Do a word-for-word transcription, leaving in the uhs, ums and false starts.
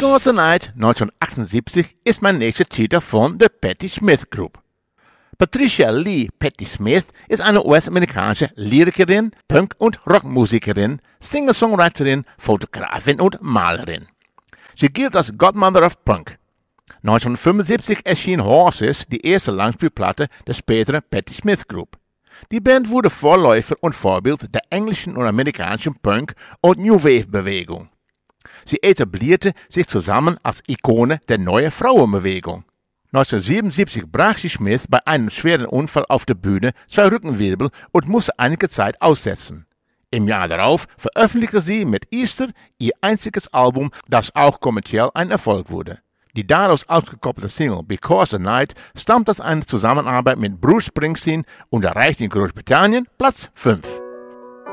Because the Night neunzehnhundertachtundsiebzig ist mein nächster Titel von The Patti Smith Group. Patricia Lee Patti Smith ist eine U S-amerikanische Lyrikerin, Punk- und Rockmusikerin, Singer-Songwriterin, Fotografin und Malerin. Sie gilt als Godmother of Punk. neunzehnhundertfünfundsiebzig erschien Horses, die erste Langspielplatte der späteren Patti Smith Group. Die Band wurde Vorläufer und Vorbild der englischen und amerikanischen Punk- und New Wave-Bewegung. Sie etablierte sich zusammen als Ikone der neuen Frauenbewegung. neunzehnhundertsiebenundsiebzig brach sie Smith bei einem schweren Unfall auf der Bühne zwei Rückenwirbel und musste einige Zeit aussetzen. Im Jahr darauf veröffentlichte sie mit Easter ihr einziges Album, das auch kommerziell ein Erfolg wurde. Die daraus ausgekoppelte Single Because the Night stammt aus einer Zusammenarbeit mit Bruce Springsteen und erreicht in Großbritannien Platz fünf.